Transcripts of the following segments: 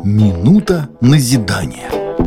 Минута назидания.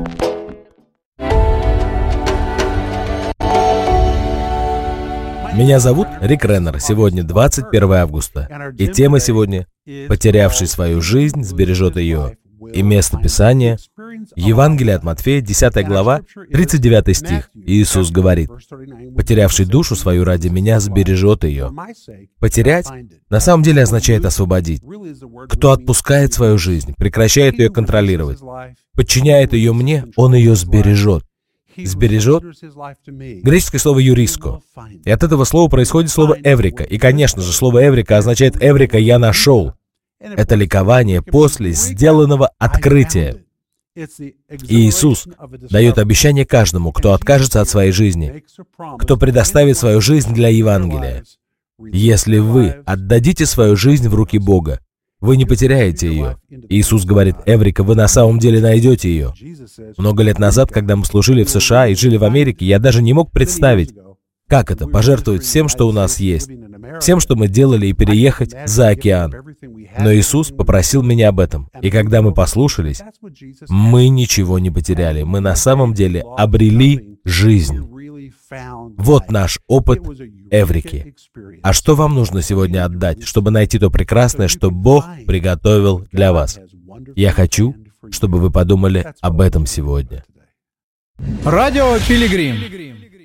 Меня зовут Рик Реннер. Сегодня 21 августа. И тема сегодня «Потерявший свою жизнь сбережет ее». И место Писания — Евангелие от Матфея, 10 глава, 39 стих. Иисус говорит: «Потерявший душу свою ради меня сбережет ее». Потерять на самом деле означает освободить. Кто отпускает свою жизнь, прекращает ее контролировать, подчиняет ее мне, он ее сбережет. Сбережет — греческое слово «юриско». И от этого слова происходит слово «эврика». И, конечно же, слово «эврика» означает «эврика, я нашел». Это ликование после сделанного открытия. И Иисус дает обещание каждому, кто откажется от своей жизни, кто предоставит свою жизнь для Евангелия. Если вы отдадите свою жизнь в руки Бога, вы не потеряете ее. Иисус говорит: «Эврика, вы на самом деле найдете ее». Много лет назад, когда мы служили в США и жили в Америке, я даже не мог представить, как это — пожертвовать всем, что у нас есть, всем, что мы делали, и переехать за океан. Но Иисус попросил меня об этом. И когда мы послушались, мы ничего не потеряли. Мы на самом деле обрели жизнь. Вот наш опыт эврики. А что вам нужно сегодня отдать, чтобы найти то прекрасное, что Бог приготовил для вас? Я хочу, чтобы вы подумали об этом сегодня. Радио Пилигрим.